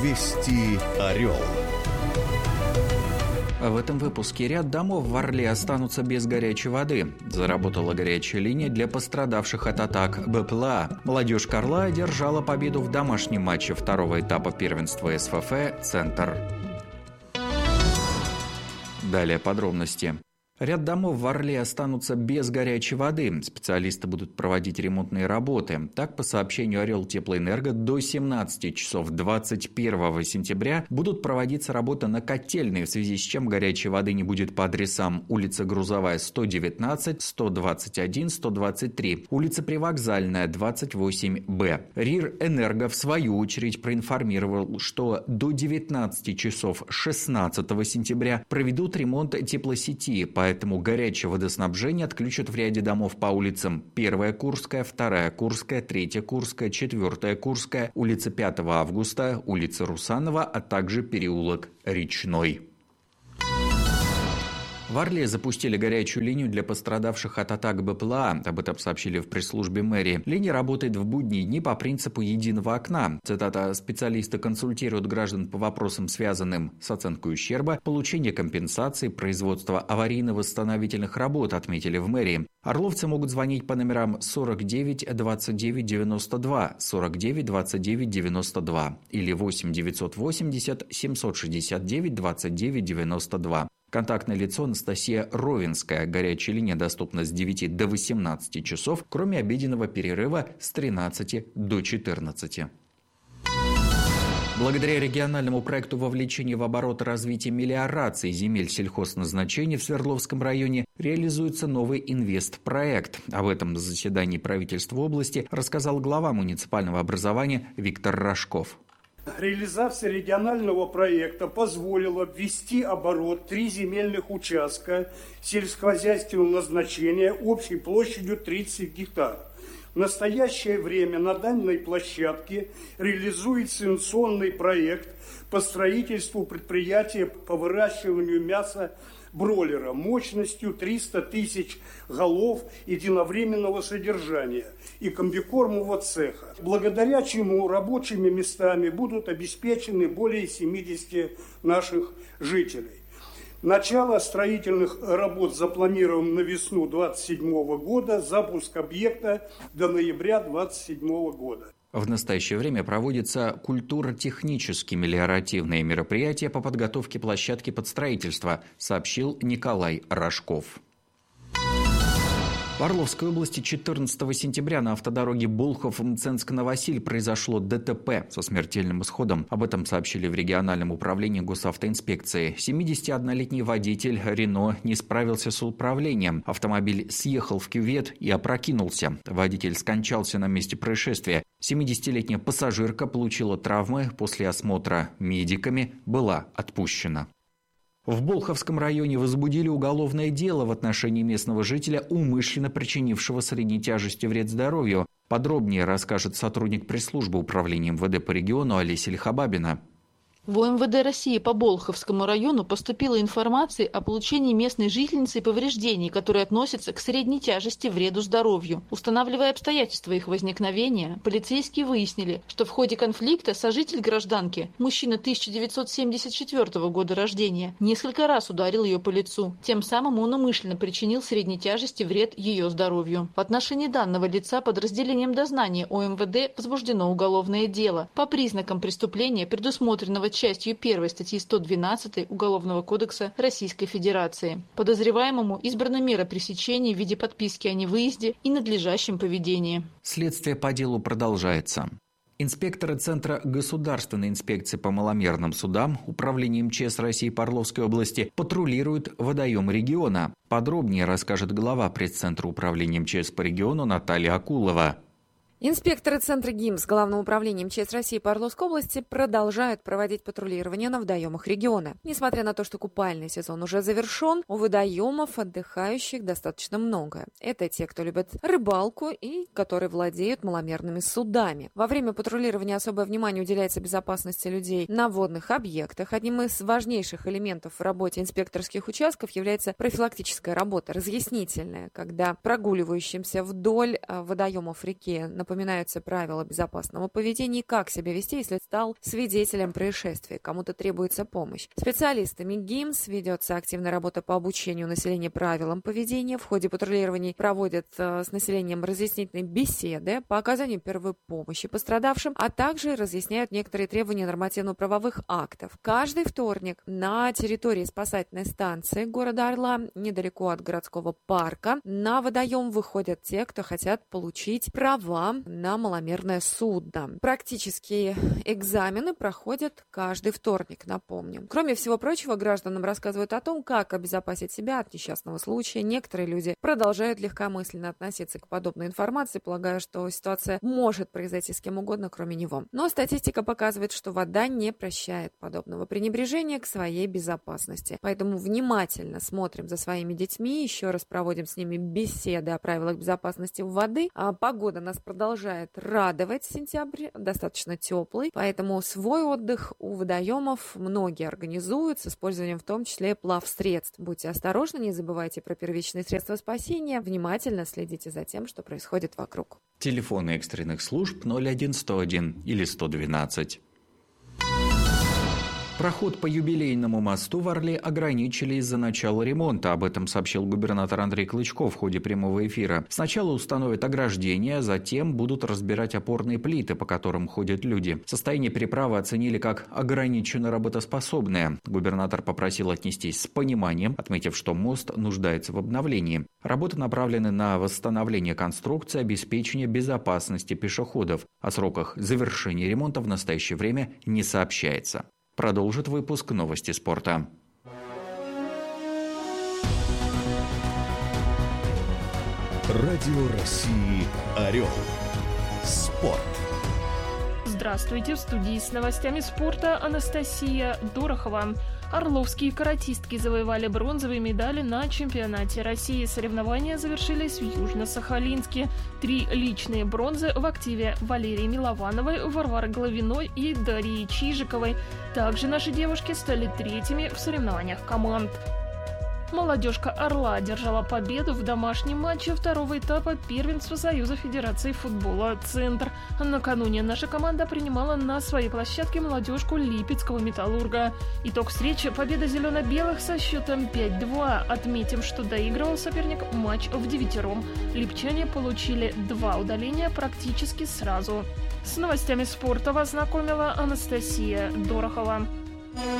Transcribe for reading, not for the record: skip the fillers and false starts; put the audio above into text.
Вести Орел. В этом выпуске ряд домов в Орле останутся без горячей воды. Заработала горячая линия для пострадавших от атак БПЛА. Молодежь Орла одержала победу в домашнем матче второго этапа первенства СФФ «Центр». Далее подробности. Ряд домов в Орле останутся без горячей воды. Специалисты будут проводить ремонтные работы. Так, по сообщению Орелтеплоэнерго, до 17 часов 21 сентября будут проводиться работы на котельной, в связи с чем горячей воды не будет по адресам: улица Грузовая, 119, 121, 123, улица Привокзальная, 28Б. РИР «Энерго» в свою очередь проинформировал, что до 19 часов 16 сентября проведут ремонт теплосети, поэтому горячее водоснабжение отключат в ряде домов по улицам 1 Курская, 2 Курская, 3 Курская, 4 Курская, улица 5 августа, улица Русанова, а также переулок Речной. В Орле запустили горячую линию для пострадавших от атак БПЛА. Об этом сообщили в пресс-службе мэрии. Линия работает в будние дни по принципу единого окна. Цитата: «Специалисты консультируют граждан по вопросам, связанным с оценкой ущерба, получением компенсации, производства аварийно-восстановительных работ», отметили в мэрии. Орловцы могут звонить по номерам 49 29 92, 49 29 92 или 8 980 769 29 92. Контактное лицо Анастасия Ровенская. Горячая линия доступна с 9 до 18 часов, кроме обеденного перерыва с 13 до 14. Благодаря региональному проекту вовлечения в оборот развития мелиорации земель сельхозназначения в Свердловском районе реализуется новый инвестпроект. Об этом на заседании правительства области рассказал глава муниципального образования Виктор Рожков. Реализация регионального проекта позволила ввести в оборот 3 земельных участка сельскохозяйственного назначения общей площадью 30 гектаров. В настоящее время на данной площадке реализуется инвестиционный проект по строительству предприятия по выращиванию мяса бройлера мощностью 300 тысяч голов единовременного содержания и комбикормового цеха, благодаря чему рабочими местами будут обеспечены более 70 наших жителей. Начало строительных работ запланировано на весну 2027 года, запуск объекта до ноября 2027 года. В настоящее время проводятся культурно-технические мелиоративные мероприятия по подготовке площадки под строительство, сообщил Николай Рожков. В Орловской области 14 сентября на автодороге Болхов-Мценск-Новосиль произошло ДТП со смертельным исходом. Об этом сообщили в региональном управлении госавтоинспекции. 71-летний водитель «Рено» не справился с управлением. Автомобиль съехал в кювет и опрокинулся. Водитель скончался на месте происшествия. 70-летняя пассажирка получила травмы. После осмотра медиками была отпущена. В Болховском районе возбудили уголовное дело в отношении местного жителя, умышленно причинившего средней тяжести вред здоровью. Подробнее расскажет сотрудник пресс-службы управления МВД по региону Олеся Лихобабина. В МВД России по Болховскому району поступила информация о получении местной жительницей повреждений, которые относятся к средней тяжести вреду здоровью. Устанавливая обстоятельства их возникновения, полицейские выяснили, что в ходе конфликта сожитель гражданки, мужчина 1974 года рождения, несколько раз ударил ее по лицу. Тем самым он умышленно причинил средней тяжести вред ее здоровью. В отношении данного лица подразделением дознания ОМВД возбуждено уголовное дело по признакам преступления, предусмотренного частью 1 статьи 112 Уголовного кодекса Российской Федерации. Подозреваемому избрана мера пресечения в виде подписки о невыезде и надлежащем поведении. Следствие по делу продолжается. Инспекторы Центра государственной инспекции по маломерным судам Управления МЧС России по Орловской области патрулируют водоем региона. Подробнее расскажет глава пресс-центра Управления МЧС по региону Наталья Акулова. Инспекторы Центра ГИМС Главного управления МЧС России по Орловской области продолжают проводить патрулирование на водоемах региона. Несмотря на то, что купальный сезон уже завершен, у водоемов отдыхающих достаточно много. Это те, кто любит рыбалку и которые владеют маломерными судами. Во время патрулирования особое внимание уделяется безопасности людей на водных объектах. Одним из важнейших элементов в работе инспекторских участков является профилактическая работа, разъяснительная, когда прогуливающимся вдоль водоемов реки на упоминаются правила безопасного поведения и как себя вести, если стал свидетелем происшествия, кому-то требуется помощь. Специалистами ГИМС ведется активная работа по обучению населения правилам поведения. В ходе патрулирований проводят с населением разъяснительные беседы по оказанию первой помощи пострадавшим, а также разъясняют некоторые требования нормативно-правовых актов. Каждый вторник на территории спасательной станции города Орла, недалеко от городского парка, на водоем выходят те, кто хотят получить права на маломерное судно. Практические экзамены проходят каждый вторник, напомню. Кроме всего прочего, гражданам рассказывают о том, как обезопасить себя от несчастного случая. Некоторые люди продолжают легкомысленно относиться к подобной информации, полагая, что ситуация может произойти с кем угодно, кроме него. Но статистика показывает, что вода не прощает подобного пренебрежения к своей безопасности. Поэтому внимательно смотрим за своими детьми, еще раз проводим с ними беседы о правилах безопасности воды. А погода нас продолжает радовать. Сентябрь достаточно теплый, поэтому свой отдых у водоемов многие организуют с использованием в том числе плавсредств. Будьте осторожны, не забывайте про первичные средства спасения, внимательно следите за тем, что происходит вокруг. Телефоны экстренных служб 01101 или 112. Проход по юбилейному мосту в Орле ограничили из-за начала ремонта. Об этом сообщил губернатор Андрей Клычков в ходе прямого эфира. Сначала установят ограждение, затем будут разбирать опорные плиты, по которым ходят люди. Состояние переправы оценили как ограниченно работоспособное. Губернатор попросил отнестись с пониманием, отметив, что мост нуждается в обновлении. Работы направлены на восстановление конструкции, обеспечение безопасности пешеходов. О сроках завершения ремонта в настоящее время не сообщается. Продолжит выпуск новости спорта. Радио России «Орел». Спорт. Здравствуйте, в студии с новостями спорта Анастасия Дорохова. Орловские каратистки завоевали бронзовые медали на чемпионате России. Соревнования завершились в Южно-Сахалинске. 3 личные бронзы в активе Валерии Миловановой, Варвары Головиной и Дарьи Чижиковой. Также наши девушки стали третьими в соревнованиях команд. Молодежка Орла одержала победу в домашнем матче второго этапа первенства Союза Федерации футбола «Центр». Накануне наша команда принимала на своей площадке молодежку Липецкого «Металлурга». Итог встречи – победа зелено-белых со счетом 5-2. Отметим, что доигрывал соперник матч в девятером. Липчане получили 2 удаления практически сразу. С новостями спорта вас знакомила Анастасия Дорохова.